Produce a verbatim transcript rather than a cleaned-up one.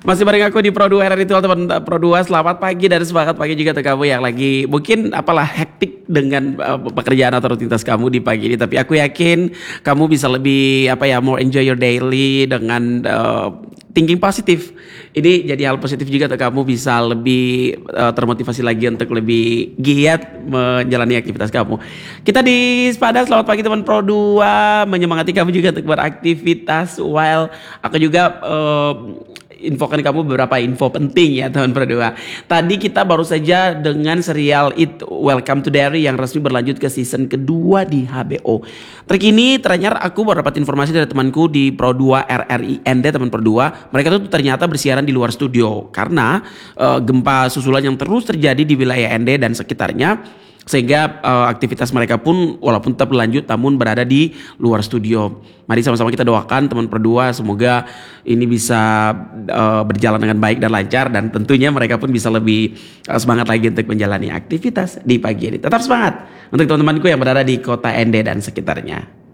Masih bareng aku di Pro dua R R Ritual teman Pro dua. Selamat pagi dan semangat pagi juga untuk kamu yang lagi mungkin apalah hektik dengan uh, pekerjaan atau rutinitas kamu di pagi ini. Tapi aku yakin kamu bisa lebih apa ya, more enjoy your daily dengan uh, thinking positif. Ini jadi hal positif juga untuk kamu bisa lebih uh, termotivasi lagi untuk lebih giat menjalani aktivitas kamu. Kita di Sepada, selamat pagi teman Pro dua, menyemangati kamu juga untuk beraktivitas while aku juga uh, infokan kamu beberapa info penting ya teman Pro dua. Tadi kita baru saja dengan serial It Welcome to Derry yang resmi berlanjut ke season kedua di H B O. Terkini ternyata aku baru dapat informasi dari temanku di Pro dua R R I N D, teman Pro dua. Mereka tuh ternyata bersiaran di luar studio karena uh, gempa susulan yang terus terjadi di wilayah N D dan sekitarnya. Sehingga uh, aktivitas mereka pun walaupun tetap berlanjut namun berada di luar studio. Mari sama-sama kita doakan teman Pro dua semoga ini bisa uh, berjalan dengan baik dan lancar, dan tentunya mereka pun bisa lebih uh, semangat lagi untuk menjalani aktivitas di pagi ini. Tetap semangat untuk teman-temanku yang berada di kota N D dan sekitarnya.